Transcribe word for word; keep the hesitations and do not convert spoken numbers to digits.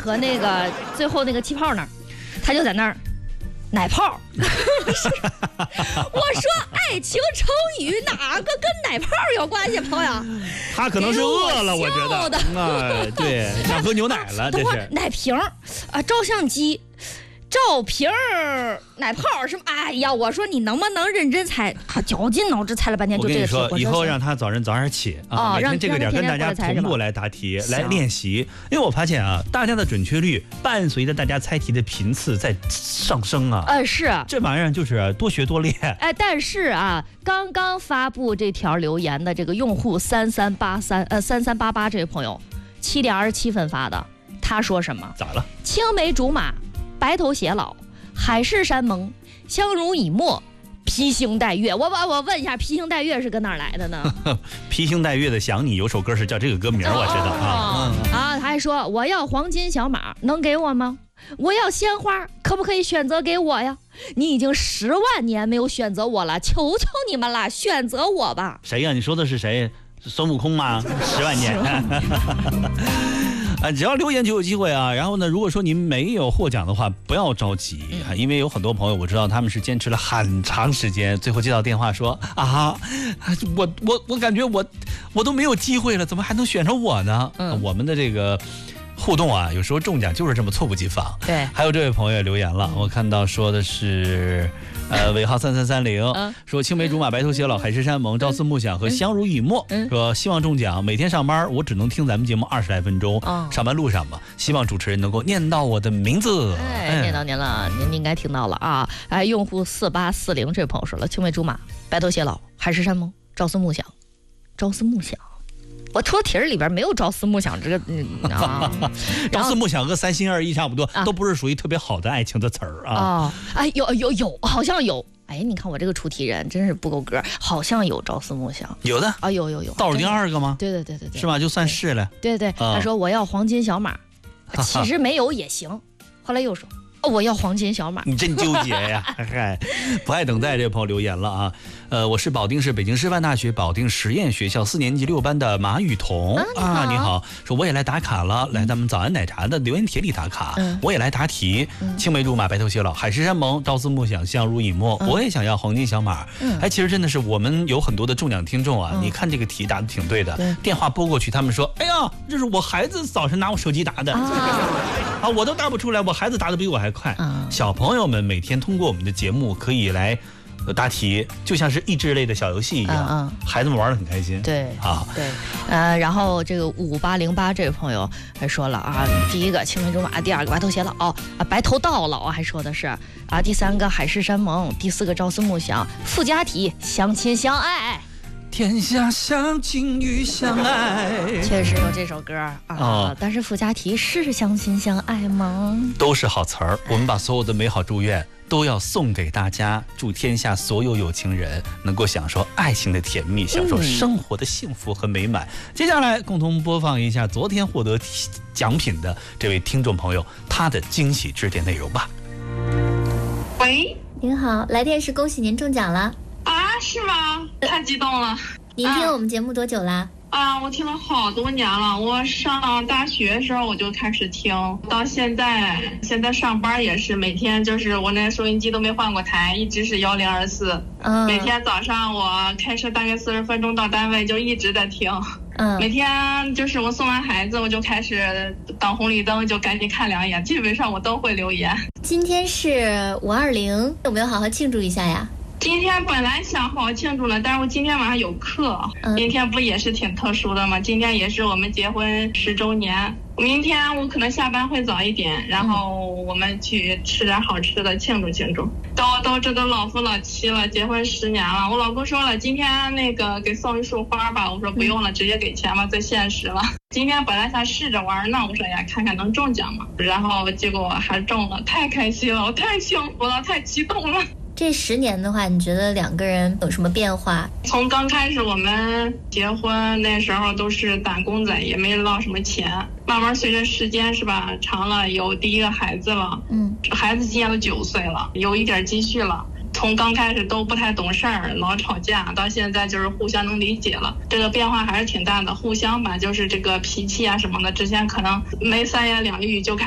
和那个最后那个气泡那儿，他就在那儿奶泡。我说爱情成语哪个跟奶泡有关系，朋友？ 他可能是饿了，我觉得。哎，对，想喝牛奶了，这是。 奶瓶啊，照相机。照瓶儿、奶泡什么？哎呀，我说你能不能认真猜？他绞尽脑汁猜了半天，就这个题。 我跟你说，以后让他早晨早点起啊，每天这个点跟大家同步来答题，来练习。因为我发现啊，大家的准确率伴随着大家猜题的频次在上升啊。 呃，是这玩意儿就是多学多练。 哎，但是啊，刚刚发布这条留言的这个用户三三八三呃三三八八这位朋友，七点二十七分发的，他说什么？ 咋了？ 青梅竹马。白头偕老，海誓山盟，相濡以沫，披星戴月。我我我问一下，披星戴月是跟哪儿来的呢？ 披星戴月的想你有首歌是叫这个歌名，我知道啊。 啊，他还说我要黄金小马，能给我吗？我要鲜花，可不可以选择给我呀？你已经十万年没有选择我了，求求你们了，选择我吧。 谁呀、啊？你说的是谁？孙悟空吗？十万年。啊，只要留言就有机会啊！然后呢，如果说您没有获奖的话，不要着急啊，因为有很多朋友我知道他们是坚持了很长时间，最后接到电话说啊，我我我感觉我我都没有机会了，怎么还能选上我呢？嗯，我们的这个互动啊，有时候中奖就是这么猝不及防。 对， 还有这位朋友也留言了，我看到说的是。呃，尾号三三三零说青梅竹马白头偕老海誓山盟朝思暮想和相濡以沫、嗯、说希望中奖，每天上班我只能听咱们节目二十来分钟、哦、上班路上吧，希望主持人能够念到我的名字。 哎，念到您了，您应该听到了啊。哎，用户四八四零这位朋友说了，青梅竹马白头偕老海誓山盟朝思暮想，朝思暮想。我出题儿里边没有朝思暮想这个、嗯啊、 朝思暮想和三心二意差不多、啊、都不是属于特别好的爱情的词儿啊。 哦，哎，有有有，好像有。哎，你看我这个出题人真是不够格，好像有朝思暮想， 有的啊，有有有， 倒数第二个吗？ 对对对对对， 是吧？就算是了。 对对，他说我要黄金小马，其实没有也行，后来又说。哦，我要黄金小马， 你真纠结呀！嗨，不爱等待这位朋友留言了啊。呃，我是保定市北京师范大学保定实验学校四年级六班的马雨桐啊，你 好,、啊、你好，说我也来打卡了，来咱们早安奶茶的留言帖里打卡，嗯、我也来答题。嗯、青梅竹马白头偕老，海誓山盟，朝思暮想，相濡以沫。嗯、我也想要黄金小马。嗯、哎，其实真的是我们有很多的中奖听众啊，嗯、你看这个题答的挺对的，对电话拨过去，他们说，哎呀，这是我孩子早晨拿我手机答的。啊啊，我都答不出来，我孩子答的比我还快。嗯、小朋友们每天通过我们的节目可以来答题，就像是益智类的小游戏一样，嗯嗯、孩子们玩得很开心。 对啊， 对，呃，然后这个五八零八这位朋友还说了啊，第一个青梅竹马，第二个白头偕老啊，白头到老还说的是啊，第三个海誓山盟，第四个朝思暮想，附加题相亲相爱。 天下相亲与相爱， 确实有这首歌啊，哦、但是附加题是相亲相爱吗？ 都是好词儿。我们把所有的美好祝愿都要送给大家，祝天下所有有情人能够享受爱情的甜蜜，享受生活的幸福和美满。嗯、接下来共同播放一下昨天获得奖品的这位听众朋友他的惊喜致电内容吧。 喂， 您好，来电是恭喜您中奖了。 啊，是吗？太激动了！ 您听我们节目多久啦？ 啊，我听了好多年了。我上大学的时候我就开始听，到现在，现在上班也是每天就是我那收音机都没换过台，一直是幺零二四。嗯，每天早上我开车大概四十分钟到单位就一直在听。嗯，每天就是我送完孩子我就开始等红绿灯就赶紧看两眼，基本上我都会留言。 今天是五二零，有没有好好庆祝一下呀？ 今天本来想好好庆祝了，但是我今天晚上有课。嗯、今天不也是挺特殊的吗？今天也是我们结婚十周年。明天我可能下班会早一点，然后我们去吃点好吃的庆祝庆祝。都都这都老夫老妻了，结婚十年了。我老公说了，今天那个给送一束花吧，我说不用了，直接给钱吧，最现实了。今天本来想试着玩呢，我说呀，看看能中奖吗？然后结果还中了，太开心了，我太幸福了，太激动了。 这十年的话，你觉得两个人有什么变化？ 从刚开始我们结婚那时候都是打工仔，也没捞什么钱。慢慢随着时间是吧，长了有第一个孩子了，嗯，孩子今年都九岁了，有一点积蓄了。从刚开始都不太懂事儿，老吵架，到现在就是互相能理解了，这个变化还是挺大的。互相吧，就是这个脾气啊什么的，之前可能没三言两语就开